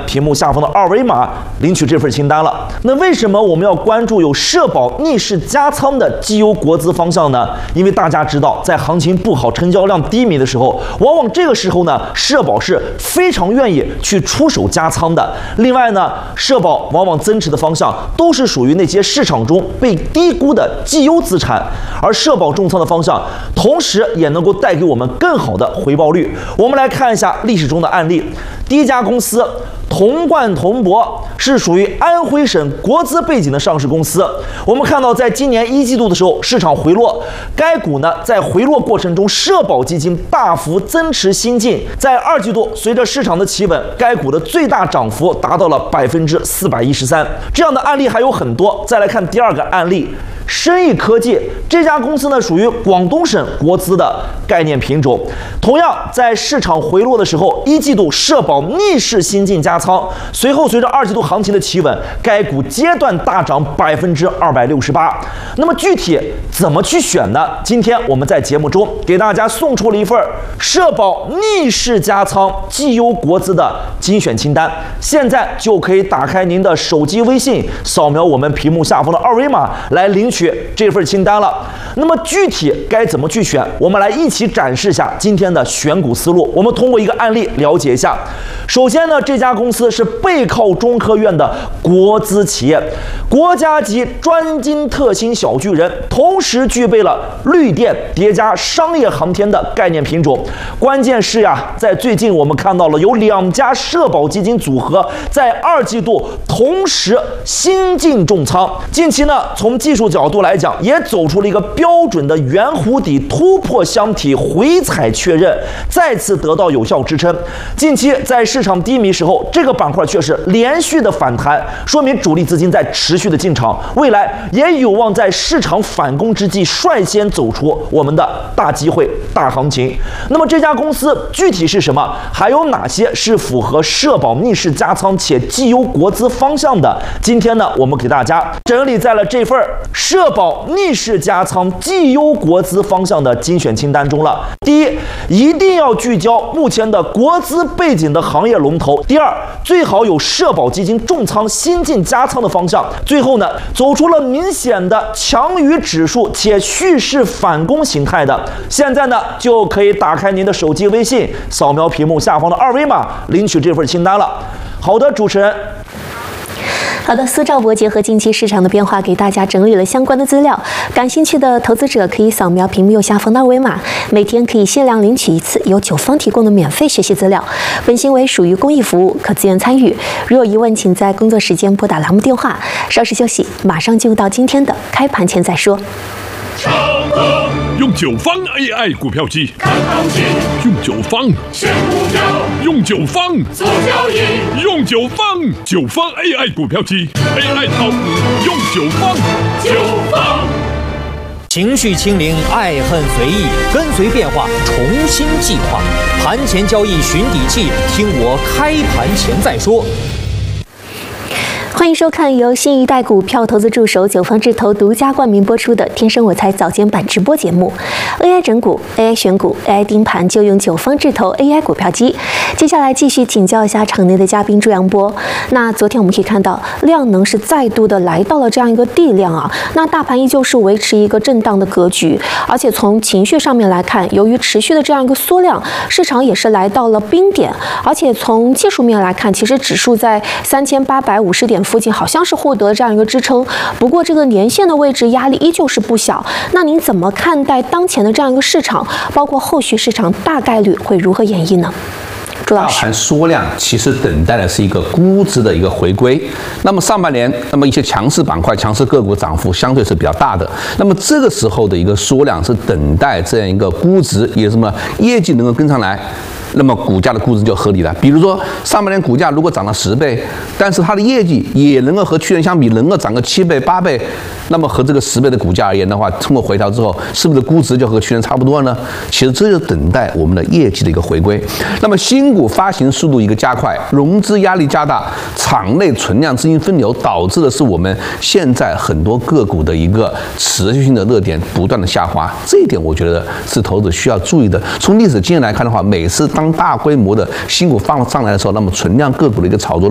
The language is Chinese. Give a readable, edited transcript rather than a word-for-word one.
屏幕下方的二维码领取这份清单了。那为什么我们要关注有社保逆势加仓的绩优国资方向呢？因为大家知道，在行情不好、成交量低迷的时候，往往这个时候呢，社保是非常愿意去出手加仓的。另外呢，社保往往增持的方向都是属于那些市场中被低估的绩优资产，而社保重仓的方向，同时也能够带给我们更好的回报率。我们来看一下历史中的案例。第一家公司同冠铜箔是属于安徽省国资背景的上市公司。我们看到，在今年1季度的时候，市场回落，该股呢在回落过程中，社保基金大幅增持新进。在2季度，随着市场的企稳，该股的最大涨幅达到了413%。这样的案例还有很多。再来看第二个案例。生意科技这家公司呢，属于广东省国资的概念品种。同样，在市场回落的时候，1季度社保逆势新进加仓，随后随着2季度行情的企稳，该股阶段大涨268%。那么具体怎么去选呢？今天我们在节目中给大家送出了一份社保逆势加仓绩优国资的精选清单，现在就可以打开您的手机微信，扫描我们屏幕下方的二维码来领取这份清单了。那么具体该怎么去选？我们来一起展示一下今天的选股思路。我们通过一个案例了解一下。首先呢，这家公司是背靠中科院的国资企业，国家级专精特新小巨人，同时具备了绿电叠加商业航天的概念品种。关键是呀，在最近我们看到了有2家社保基金组合在2季度同时新进重仓。近期呢，从技术角度来讲，也走出了一个标准的圆弧底突破箱体回踩确认，再次得到有效支撑。近期在市场低迷时候，这个板块却是连续的反弹，说明主力资金在持续的进场，未来也有望在市场反攻之际率先走出我们的大机会、大行情。那么这家公司具体是什么？还有哪些是符合社保逆势加仓且绩优国资方向的？今天呢，我们给大家整理在了这份社保逆势加仓绩优国资方向的精选清单中了。第一，一定要聚焦目前的国资背景的行业龙头。第二，最好有社保基金重仓新进加仓的方向。最后呢，走出了明显的强于指数且蓄势反攻形态的，现在呢就可以打开您的手机微信，扫描屏幕下方的二维码，领取这份清单了。好的，主持人。 好的，苏兆博结合近期市场的变化，给大家整理了相关的资料。感兴趣的投资者可以扫描屏幕右下方的二维码，每天可以限量领取1次由九方提供的免费学习资料。本行为属于公益服务，可自愿参与。如有疑问，请在工作时间拨打栏目电话。稍事休息，马上进入到今天的开盘前再说。 用九方 AI 股票机看行情，用九方选股票，用九方做交易，用九方AI 股票机 AI 炒股，用九方。 情绪清零，爱恨随意，跟随变化，重新计划。盘前交易寻底气，听我开盘前再说。 欢迎收看由新一代股票投资助手九方智投独家冠名播出的《天生我材早间版》直播节目。AI 整股、AI 选股、AI 盯盘，就用九方智投 AI 股票机。接下来继续请教一下场内的嘉宾朱阳波。那昨天我们可以看到，量能是再度的来到了这样一个地量啊。那大盘依旧是维持一个震荡的格局，而且从情绪上面来看，由于持续的这样一个缩量，市场也是来到了冰点。而且从技术面来看，其实指数在3850点附近好像是获得这样一个支撑，不过这个年线的位置压力依旧是不小。那您怎么看待当前的这样一个市场，包括后续市场大概率会如何演绎呢？朱老师， 大盘缩量其实等待的是一个估值的一个回归。那么上半年，那么一些强势板块、强势个股涨幅相对是比较大的。那么这个时候的一个缩量是等待这样一个估值，也什么业绩能够跟上来。那么股价的估值就合理了。比如说上半年股价如果涨了10倍，但是它的业绩也能够和去年相比能够涨个7倍、8倍，那么和这个10倍的股价而言的话，通过回调之后，是不是估值就和去年差不多呢？其实这就等待我们的业绩的一个回归。那么新股发行速度一个加快，融资压力加大，场内存量资金分流，导致的是我们现在很多个股的一个持续性的热点不断的下滑。这一点我觉得是投资者需要注意的。从历史经验来看的话，每次当大规模的新股放上来的时候，那么存量个股的一个炒作